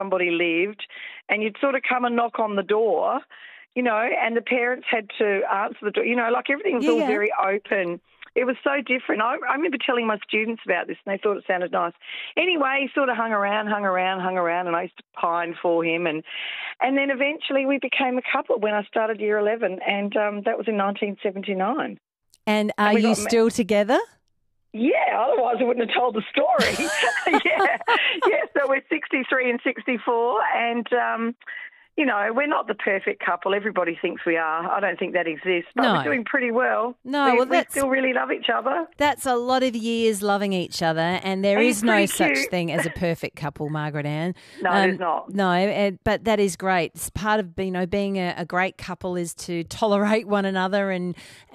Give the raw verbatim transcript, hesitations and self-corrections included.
somebody lived, and you'd sort of come and knock on the door, you know, and the parents had to answer the door. You know, like everything was Yeah, all yeah. very open. It was so different. I, I remember telling my students about this and they thought it sounded nice. Anyway, he sort of hung around, hung around, hung around, and I used to pine for him. And and then eventually we became a couple when I started year eleven, and um, that was in nineteen seventy-nine. And are And we you got ma- still together? Yeah, otherwise I wouldn't have told the story. yeah, yeah. So we're sixty-three and sixty-four, and um, you know, we're not the perfect couple. Everybody thinks we are. I don't think that exists, but No. we're doing pretty well. No, we, well, we that's- still really love each other. That's a lot of years loving each other, and there And is he's no pretty such cute. thing as a perfect couple, Margaret Ann. No, there's not. No, and, but that is great. It's part of, you know, being a, a great couple is to tolerate one another and